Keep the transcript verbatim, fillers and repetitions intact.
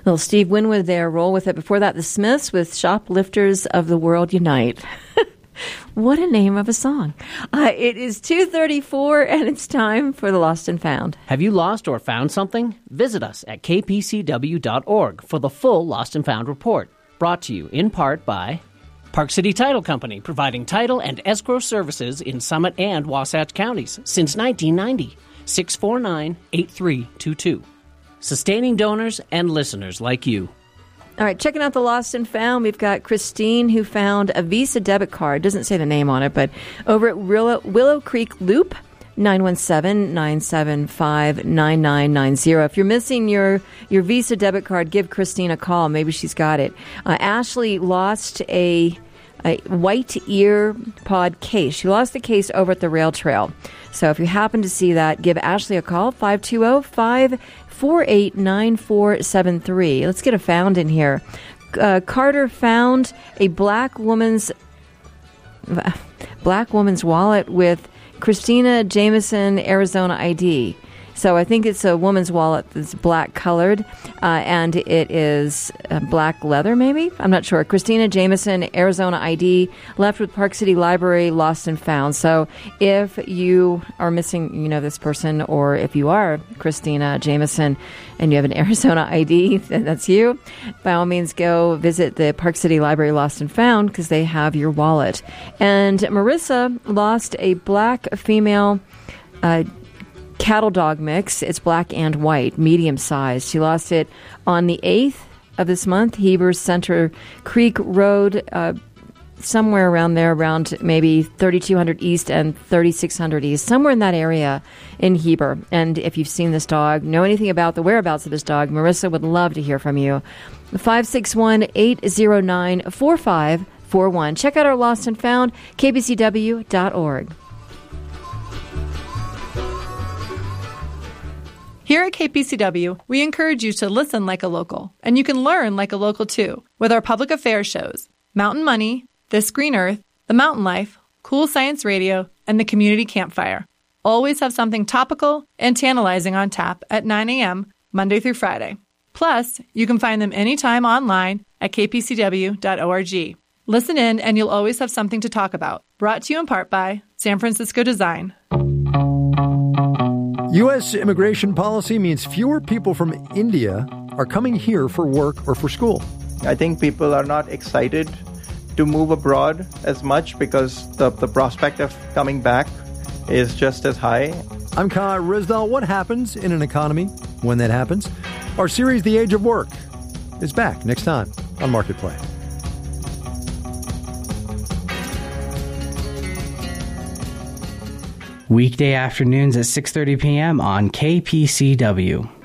Little Steve Winwood there, Roll With It. Before that, The Smiths with Shoplifters of the World Unite. What a name of a song. Uh, it is two thirty-four, and it's time for the Lost and Found. Have you lost or found something? Visit us at k p c w dot org for the full Lost and Found report. Brought to you in part by Park City Title Company, providing title and escrow services in Summit and Wasatch counties since nineteen ninety. six four nine, eight three two two. Sustaining donors and listeners like you. All right, checking out the Lost and Found, we've got Christine, who found a Visa debit card. Doesn't say the name on it, but over at Willow, Willow Creek Loop, nine one seven, nine seven five, nine nine nine zero. If you're missing your, your Visa debit card, give Christine a call. Maybe she's got it. Uh, Ashley lost a, a white ear pod case. She lost the case over at the rail trail. So if you happen to see that, give Ashley a call, five two zero, five four eight, nine four seven three. Let's get a found in here. Uh, Carter found a black woman's uh, black woman's wallet with Christina Jameson Arizona I D. So I think it's a woman's wallet that's black colored, uh, and it is uh, black leather, maybe? I'm not sure. Christina Jameson, Arizona I D, left with Park City Library, lost and found. So if you are missing, you know, this person, or if you are Christina Jameson and you have an Arizona I D, then that's you. By all means, go visit the Park City Library, lost and found, because they have your wallet. And Marissa lost a black female uh cattle dog mix. It's black and white, medium size. She lost it on the eighth of this month, Heber Center Creek Road, uh, somewhere around there, around maybe thirty-two hundred East and thirty-six hundred East, somewhere in that area in Heber. And if you've seen this dog, know anything about the whereabouts of this dog, Marissa would love to hear from you. five six one, eight zero nine, four five four one. Check out our Lost and Found, k b c w dot org. Here at K P C W, we encourage you to listen like a local, and you can learn like a local too, with our public affairs shows, Mountain Money, This Green Earth, The Mountain Life, Cool Science Radio, and the Community Campfire. Always have something topical and tantalizing on tap at nine a.m. Monday through Friday. Plus, you can find them anytime online at k p c w dot org. Listen in and you'll always have something to talk about. Brought to you in part by San Francisco Design. U S immigration policy means fewer people from India are coming here for work or for school. I think people are not excited to move abroad as much because the, the prospect of coming back is just as high. I'm Kai Rizdal. What happens in an economy when that happens? Our series, The Age of Work, is back next time on Marketplace. Weekday afternoons at six thirty p.m. on K P C W.